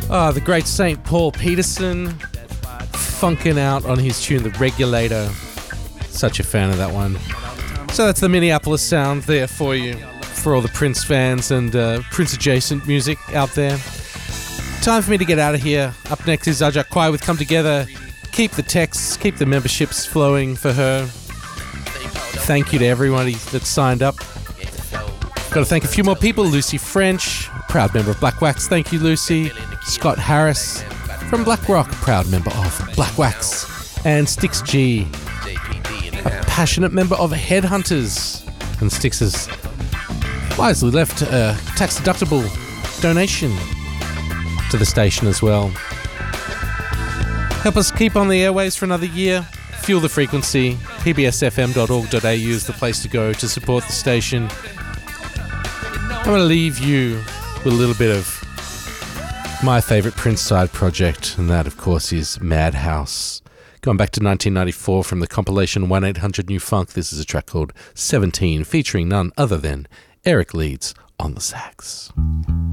The great St. Paul Peterson, funking out on his tune, The Regulator. Such a fan of that one. So that's the Minneapolis sound there for you, for all the Prince fans and Prince adjacent music out there. Time for me to get out of here. Up next is Ajak Kwai with Come Together. Keep the texts, keep the memberships flowing for her. Thank you to everybody that signed up. Got to thank a few more people. Lucy French, proud member of Black Wax. Thank you, Lucy. Scott Harris from Black Rock, proud member of Black Wax. And Styx G, a passionate member of Headhunters. And Styx has wisely left a tax-deductible donation to the station as well. Help us keep on the airways for another year. Fuel the frequency. pbsfm.org.au is the place to go to support the station. I'm going to leave you with a little bit of my favourite Prince side project, and that, of course, is Madhouse. Going back to 1994 from the compilation 1-800 New Funk, this is a track called 17, featuring none other than Eric Leeds on the sax.